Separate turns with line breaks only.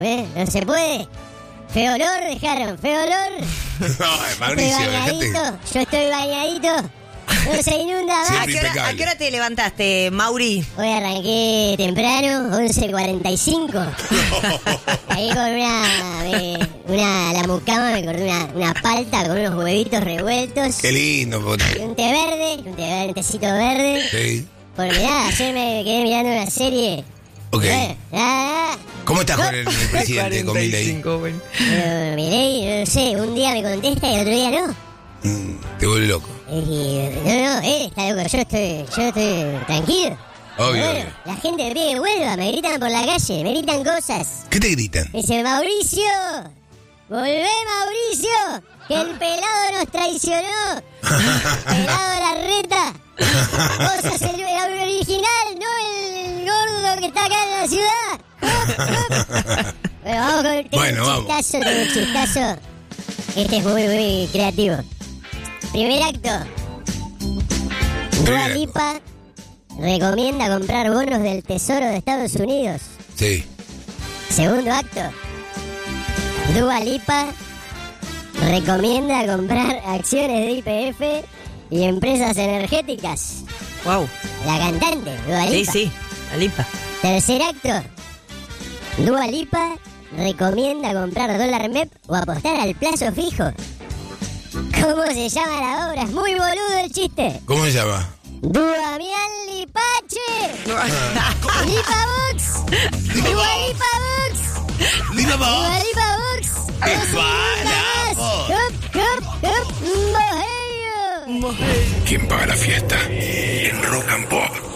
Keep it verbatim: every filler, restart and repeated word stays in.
¿Eh? No se puede. Feo olor dejaron, feo olor.
No, Mauricio,
estoy bañadito,
dejate.
yo estoy bañadito. No se inunda más.
Siempre
¿A qué, hora,
impecable.
¿A qué hora te levantaste, Mauri?
Hoy arranqué temprano, once cuarenta y cinco. Ahí con una, me- una la mucama me corté una, una palta con unos huevitos revueltos.
Qué lindo,
Y
puta.
un té verde, un té verde, un tecito verde.
Sí.
Porque nada, ayer me quedé mirando una serie.
Ok.
Bueno, nada, nada.
¿Cómo estás con el, el presidente, con Milei?
bueno.
Pero Milei, no sé, un día me contesta y otro día no.
Mm, te vuelve loco.
Y, no, no, él está loco, yo estoy, yo estoy tranquilo.
Obvio,
Bueno,
obvio.
la gente me pide que vuelva, me gritan por la calle, me gritan cosas.
¿Qué te gritan?
Me dice, Mauricio, volvé Mauricio, que el pelado nos traicionó. Pelado la reta. Vos sos el, el original, no el gordo que está acá en la ciudad. Bueno, vamos con el tengo
Bueno,
un
vamos.
chistazo, tengo un chistazo. Este es muy, muy creativo. Primer acto. Dua
Primer acto.
Lipa recomienda comprar bonos del Tesoro de Estados Unidos.
Sí.
Segundo acto. Dua Lipa recomienda comprar acciones de Y P F y empresas energéticas.
Wow.
La cantante, Dua
Sí,
Lipa.
sí. La limpa.
Tercer acto. Dua Lipa recomienda comprar dólar M E P o apostar al plazo fijo. ¿Cómo se llama la obra? Es muy boludo el chiste.
¿Cómo se llama?
Duamián Lipache. Lipa Box. Dua Lipa Box.
¡Lipa
Dua Lipa Box.
¡Qué
No se
mala
inunda más.
voz!
Hup, hup, hup. Mojeño.
¿Quién paga la fiesta? En Rock and Pop.